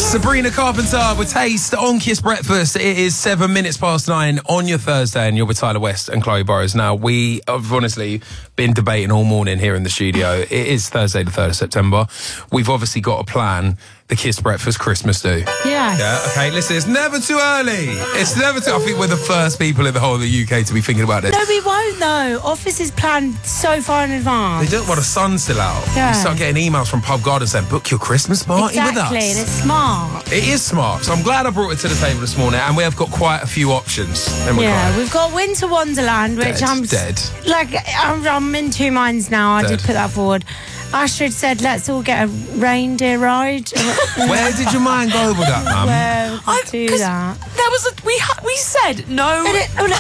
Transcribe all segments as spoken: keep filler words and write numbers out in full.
Sabrina Carpenter with Taste on Kiss Breakfast. It is seven minutes past nine on your Thursday, and you're with Tyler West and Chloe Burrows. Now, we have honestly been debating all morning here in the studio. It is Thursday the third of September. We've obviously got a plan. The Kiss Breakfast Christmas do. Yes. Yeah, okay, listen, it's never too early. It's never too... I think we're the first people in the whole of the U K to be thinking about this. No, we won't, though. Office is planned so far in advance. They don't want the sun's still out. Yeah. You start getting emails from Pub Garden saying, book your Christmas party exactly, with us. and it's smart. It is smart. So I'm glad I brought it to the table this morning, and we have got quite a few options. Yeah, we've got Winter Wonderland, which Dead, I'm... dead. Like, I'm, I'm in two minds now. I Dead. did put that forward. Astrid said, let's all get a reindeer ride. Where did your mind go with that, mum? Where we I- could do 'cause that. There was a we ha- we said no. It's not,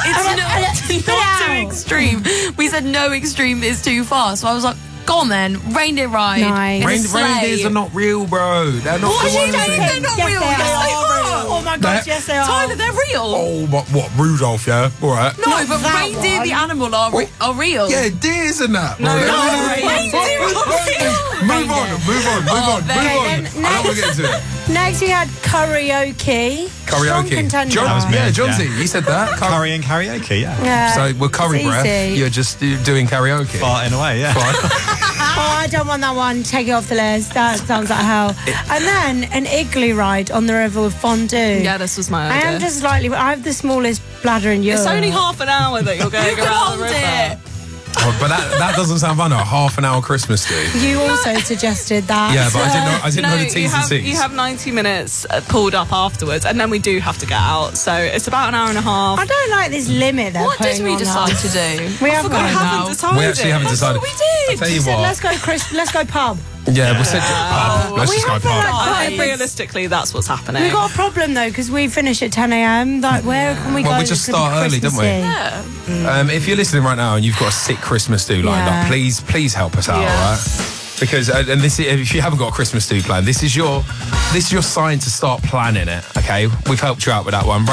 not too extreme. We said no extreme is too far. So I was like, go on then, reindeer ride. Nice. in a Rain, sleigh. reindeers are not real, bro. They're not What the are you ones doing? that- They're not Yes, real. they Yes, are. they are. Oh my gosh, They're- yes they are. Tyler, they're real. Oh, what, what, Rudolph, yeah? All right. No, Not but that reindeer, one. the animal, are, re- are real. Yeah, deers and that. No, bro. no, Move reindeer are real. on, move on, move on, move Oh, on, move okay, on. then I don't want to get into it. Next we had karaoke. Strong Karaoke. contender. John, That was me, yeah, John yeah. Z, you said that. Car- Curry and karaoke, yeah. Yeah, so with curry it's breath, easy. you're just uh, doing karaoke. Farting away, yeah. Fine. Oh, I don't want that one. Take it off the list. That sounds like hell. And then an igloo ride on the river with fondue. Yeah, this was my I idea. am just slightly. I have the smallest bladder in Europe. It's only half an hour that you're going You can around hold the river. it. Oh, but that, that doesn't sound fun. A half an hour Christmas do. You also suggested that. Yeah, but I didn't know, I didn't No, know the you T's and have, C's. you have ninety minutes uh, pulled up afterwards, and then we do have to get out. So it's about an hour and a half. I don't like this limit they're What did putting we on decide us. to do? We haven't we got it haven't now. decided. We actually haven't That's decided. what we did. I'll tell you Said, what. let's go, Chris. Let's go pub. Yeah, we said pub. Let's We just go have pub. like- I think But- realistically, that's what's happening. We've got a problem though because we finish at ten a m. Like, where can we Well, go? we just that's gonna start be early, don't we? Christmassy? Yeah. Um, if you're listening right now and you've got a sick Christmas do lined Yeah. up, please, please help us out, Yeah. all right? Because uh, and this, is, if you haven't got a Christmas do planned, this is your, this is your sign to start planning it. Okay, we've helped you out with that one.